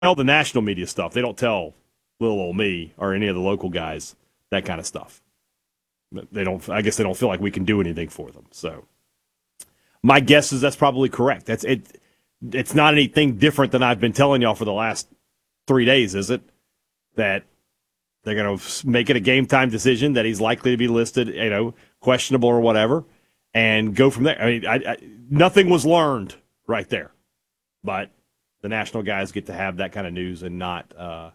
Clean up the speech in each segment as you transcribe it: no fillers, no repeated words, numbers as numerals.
tell the national media stuff. They don't tell little old me or any of the local guys that kind of stuff. They don't. I guess they don't feel like we can do anything for them. So my guess is that's probably correct. That's it. It's not anything different than I've been telling y'all for the last 3 days, is it? That they're going to make it a game time decision that he's likely to be listed, questionable or whatever, and go from there. I mean, nothing was learned right there, but the national guys get to have that kind of news and not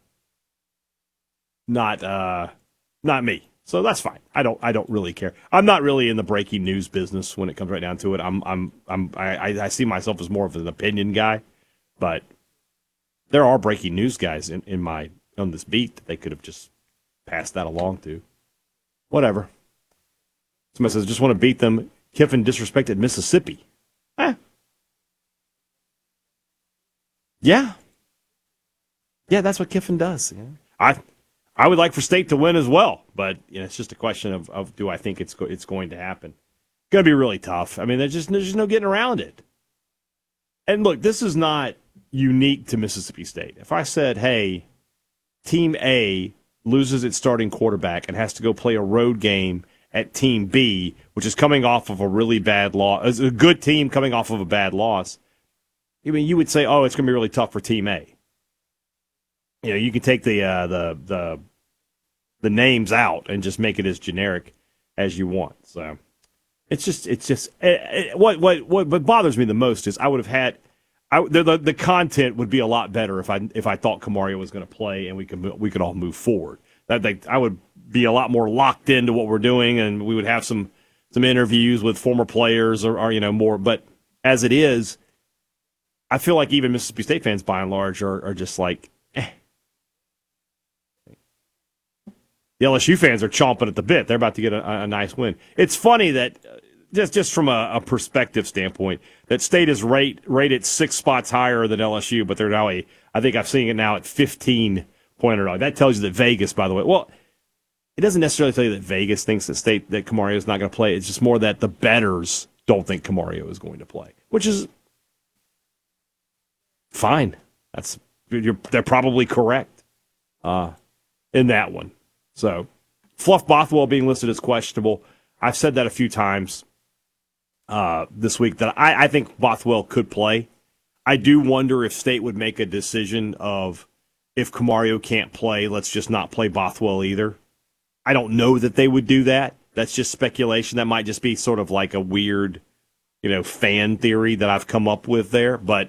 me. So that's fine. I don't really care. I'm not really in the breaking news business when it comes right down to it. I see myself as more of an opinion guy, but there are breaking news guys on this beat that they could have just passed that along to. Whatever. Somebody says, just want to beat them. Kiffin disrespected Mississippi. Yeah. Yeah, that's what Kiffin does. Yeah. I would like for State to win as well, but it's just a question of do I think it's going to happen. It's going to be really tough. I mean, there's just no getting around it. And look, this is not unique to Mississippi State. If I said, hey, Team A loses its starting quarterback and has to go play a road game at Team B, which is coming off of a really bad loss, a good team coming off of a bad loss, I mean, you would say, oh, it's going to be really tough for Team A. You can take the names out and just make it as generic as you want. So it's just what bothers me the most is I would have had the content would be a lot better if I thought Camario was going to play and we could all move forward. I would be a lot more locked into what we're doing, and we would have some interviews with former players or more. But as it is, I feel like even Mississippi State fans by and large are just like, eh. The LSU fans are chomping at the bit. They're about to get a nice win. It's funny that just from a perspective standpoint, that State is rated 6 spots higher than LSU, but they're now I think I've seen it now at 15 point underdog. That tells you that Vegas, by the way, well, it doesn't necessarily tell you that Vegas thinks that Camario is not going to play. It's just more that the bettors don't think Camario is going to play, which is fine. They're probably correct in that one. So, Fluff Bothwell being listed as questionable. I've said that a few times this week that I think Bothwell could play. I do wonder if State would make a decision of if Camario can't play, let's just not play Bothwell either. I don't know that they would do that. That's just speculation. That might just be sort of like a weird, fan theory that I've come up with there. But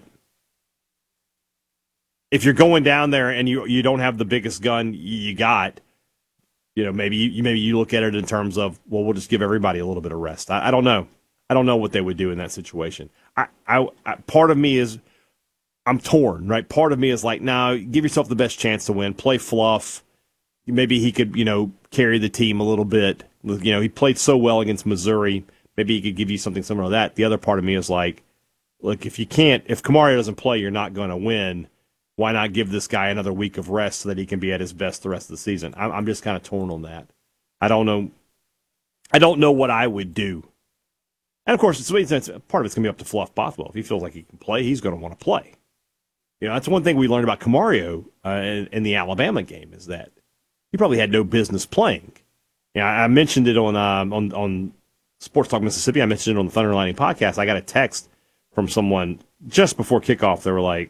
if you're going down there and you don't have the biggest gun you got, maybe you look at it in terms of, well, we'll just give everybody a little bit of rest. I don't know. I don't know what they would do in that situation. I part of me is I'm torn, right? Part of me is like, no, give yourself the best chance to win. Play Fluff. Maybe he could, carry the team a little bit. He played so well against Missouri. Maybe he could give you something similar to that. The other part of me is like, look, if Camario doesn't play, you're not going to win. Why not give this guy another week of rest so that he can be at his best the rest of the season? I'm just kind of torn on that. I don't know. I don't know what I would do. And of course, part of it's going to be up to Fluff Bothwell. If he feels like he can play, he's going to want to play. That's one thing we learned about Camario in the Alabama game is that he probably had no business playing. I mentioned it on Sports Talk Mississippi. I mentioned it on the Thunder and Lightning podcast. I got a text from someone just before kickoff. They were like,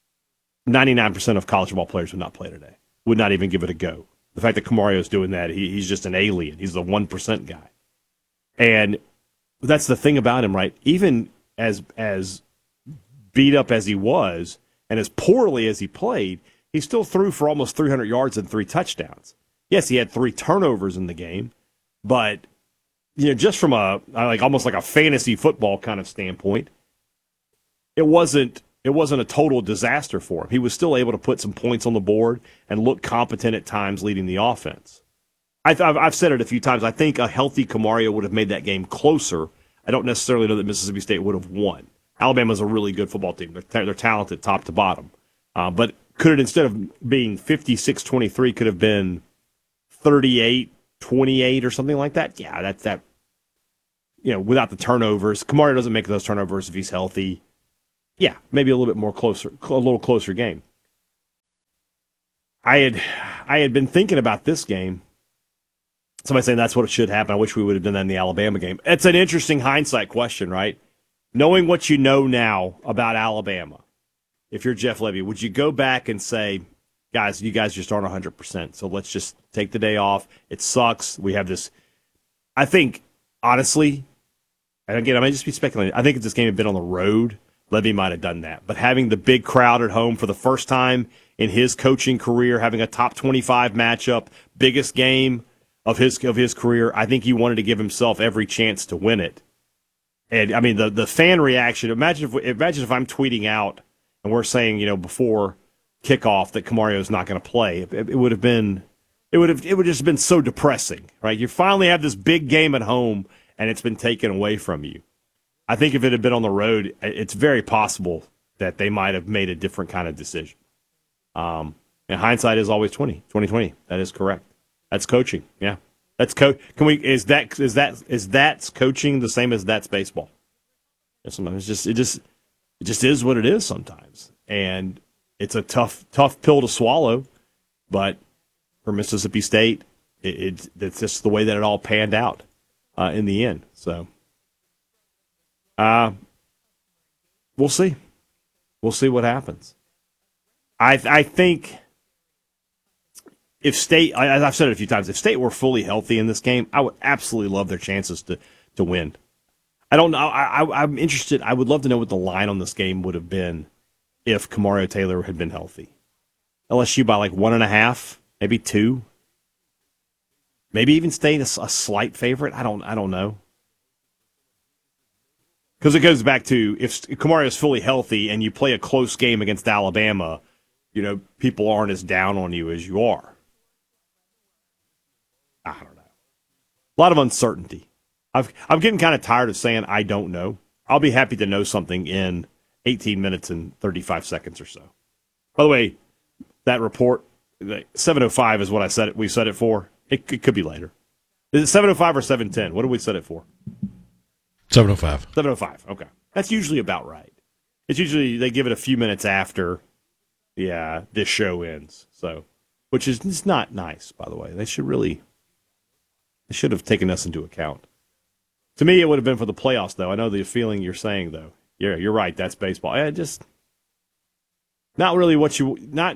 99% of college football players would not play today. Would not even give it a go. The fact that Camario's doing that, he's just an alien. He's the 1% guy. And that's the thing about him, right? Even as beat up as he was and as poorly as he played, he still threw for almost 300 yards and 3 touchdowns. Yes, he had 3 turnovers in the game, but just from almost like a fantasy football kind of standpoint, it wasn't a total disaster for him. He was still able to put some points on the board and look competent at times leading the offense. I've said it a few times. I think a healthy Camario would have made that game closer. I don't necessarily know that Mississippi State would have won. Alabama's a really good football team. They're talented top to bottom. But could it, instead of being 56-23, could have been 38-28 or something like that? Yeah, that's that. Without the turnovers. Camario doesn't make those turnovers if he's healthy. Yeah, maybe a little closer game. I had been thinking about this game. Somebody saying that's what should happen. I wish we would have done that in the Alabama game. It's an interesting hindsight question, right? Knowing what you know now about Alabama, if you're Jeff Lebby, would you go back and say, guys, you guys just aren't 100%, so let's just take the day off. It sucks. We have this. I think, honestly, and again, I may just be speculating. I think if this game had been on the road, Lebby might have done that. But having the big crowd at home for the first time in his coaching career, having a top 25 matchup, biggest game of his career, I think he wanted to give himself every chance to win it. And I mean, the fan reaction. Imagine if I'm tweeting out and we're saying, before kickoff that Camario's not going to play. It would have just been so depressing, right? You finally have this big game at home and it's been taken away from you. I think if it had been on the road, it's very possible that they might have made a different kind of decision. And hindsight is always 2020. That is correct. That's coaching. Yeah. That's is that coaching the same as that's baseball? Sometimes it just is what it is sometimes. And it's a tough pill to swallow, but for Mississippi State, it's just the way that it all panned out in the end. So we'll see. We'll see what happens. I think if State, as I've said it a few times, if State were fully healthy in this game, I would absolutely love their chances to win. I don't know. I'm interested. I would love to know what the line on this game would have been if Camario Taylor had been healthy. LSU by like 1.5, maybe 2. Maybe even State a slight favorite. I don't know. Because it goes back to if Camario is fully healthy and you play a close game against Alabama, people aren't as down on you as you are. I don't know. A lot of uncertainty. I'm getting kind of tired of saying I don't know. I'll be happy to know something in 18 minutes and 35 seconds or so. By the way, that report, 7:05 is what I said it. We set it for. It could be later. Is it 7:05 or 7:10? What did we set it for? 7:05. 7:05. Okay, that's usually about right. It's usually they give it a few minutes after, this show ends. So, which is it's not nice, by the way. They should have taken us into account. To me, it would have been for the playoffs, though. I know the feeling you're saying, though. Yeah, you're right. That's baseball. Just not really what you not.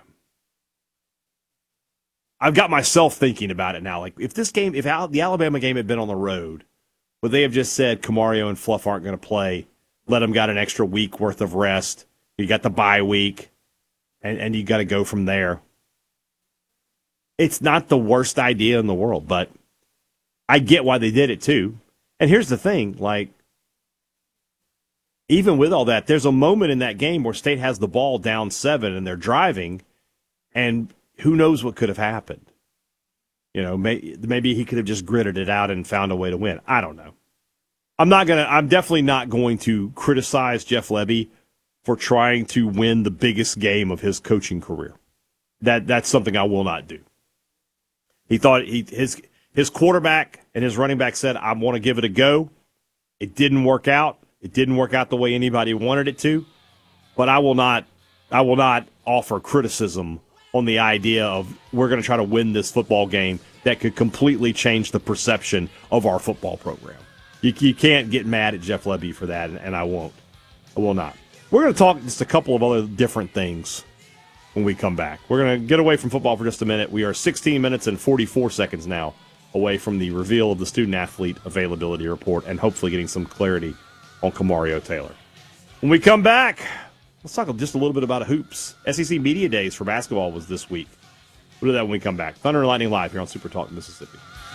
I've got myself thinking about it now. Like if the Alabama game had been on the road, would they have just said Camario and Fluff aren't going to play? Let them got an extra week worth of rest. You got the bye week, and you got to go from there. It's not the worst idea in the world, but I get why they did it too. And here's the thing, like, even with all that, there's a moment in that game where State has the ball down 7 and they're driving, and who knows what could have happened. Maybe he could have just gritted it out and found a way to win. I don't know. I'm definitely not going to criticize Jeff Lebby for trying to win the biggest game of his coaching career. That's something I will not do. He thought his quarterback and his running back said, I want to give it a go. It didn't work out. It didn't work out the way anybody wanted it to. But I will not offer criticism on the idea of we're going to try to win this football game that could completely change the perception of our football program. You can't get mad at Jeff Lebby for that, and I won't. I will not. We're going to talk just a couple of other different things when we come back. We're going to get away from football for just a minute. We are 16 minutes and 44 seconds now away from the reveal of the student-athlete availability report and hopefully getting some clarity on Camario Taylor. When we come back, let's talk just a little bit about hoops. SEC Media Days for basketball was this week. We'll do that when we come back. Thunder and Lightning Live here on Super Talk Mississippi.